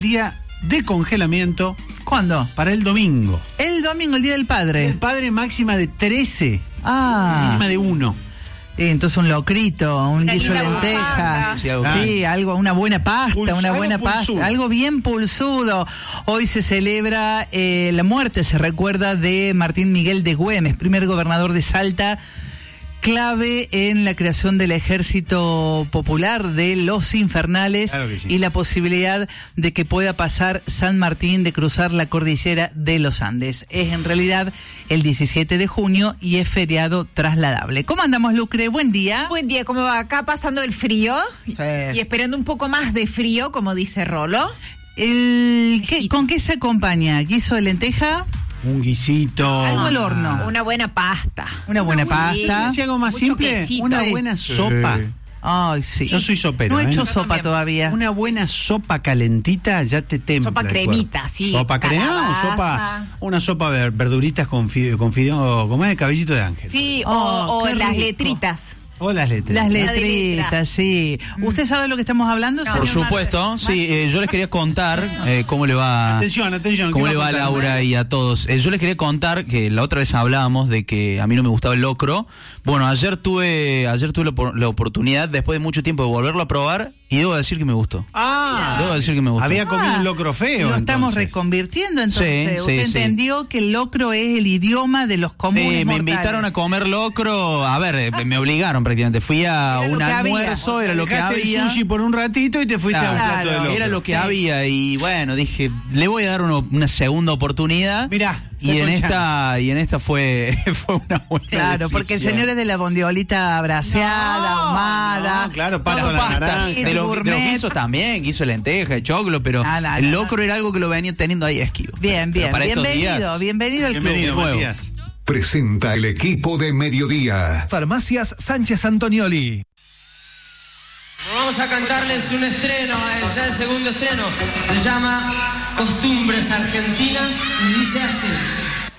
Día de congelamiento. ¿Cuándo? Para el domingo. El domingo, el Día del Padre. El padre máxima de 13. Ah. Mínima de 1. Entonces un locrito, un guiso de lenteja. Sí, algo, una buena pasta, algo bien pulsudo. Hoy se celebra la muerte, se recuerda, de Martín Miguel de Güemes, primer gobernador de Salta, clave en la creación del Ejército Popular de los Infernales, claro que sí, y la posibilidad de que pueda pasar San Martín, de cruzar la cordillera de los Andes. Es en realidad el 17 de junio y es feriado trasladable. ¿Cómo andamos, Lucre? Buen día. Buen día, ¿cómo va? Acá pasando el frío y esperando un poco más de frío, como dice Rolo. ¿Con qué se acompaña? ¿Guiso de lenteja? Un guisito. Algo al horno. Una buena pasta. Una buena pasta. Si algo más Mucho simple, quesito. una buena sopa. Ay, sí. Yo soy sopero. No he hecho Yo sopa también. todavía. Una buena sopa calentita ya te templa. Sopa el cremita, cuerpo. sí. Sopa crema Calabaza. una sopa verduritas con fideo, ¿cómo es? Cabellito de ángel. Sí, Oh, o qué las rico. letritas. O las letras. Las letra. letritas, sí. ¿Usted sabe de lo que estamos hablando? No. Por señor supuesto, sí. Yo les quería contar cómo le va. Atención. ¿Cómo ¿qué le va a contar? Laura y a todos? Yo les quería contar que la otra vez hablábamos de que a mí no me gustaba el locro. Bueno, ayer tuve la oportunidad, después de mucho tiempo, de volverlo a probar y debo decir que me gustó. Debo decir que me gustó. Había comido un locro feo. Lo estamos entonces. reconvirtiendo, entonces. Sí, Usted sí, sí. entendió que el locro es el idioma de los comunes Sí, me mortales. invitaron a comer locro. A ver, me obligaron prácticamente. Fui a Era lo un que había. almuerzo, era lo que Dejaste había. el sushi por un ratito y te fuiste a un Claro, plato de locro. era lo que Sí. había y bueno, dije, le voy a dar una segunda oportunidad. Mirá, y en esta fue una buena Claro, porque el decisión. señor es de la bondiolita braseada, ahumada. no, claro, Todo para la pastas, naranja. de los gourmet. guisos también, guiso de lenteja, de choclo, pero No, el locro era algo que lo venía teniendo ahí esquivo. Bien, Pero para estos bienvenido días, al club. Bienvenido, Nuevo. Matías. Presenta el equipo de Mediodía. Farmacias Sánchez Antonioli. Vamos a cantarles un estreno, ya el segundo estreno. Se llama Costumbres Argentinas y dice así.